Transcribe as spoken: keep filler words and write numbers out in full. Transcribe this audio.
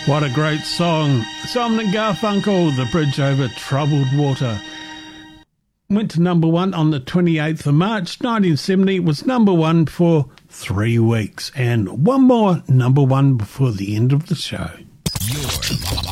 What a great song. Simon and Garfunkel, The Bridge Over Troubled Water. Went to number one on the twenty-eighth of March nineteen seventy. It was number one for three weeks. And one more number one before the end of the show. You're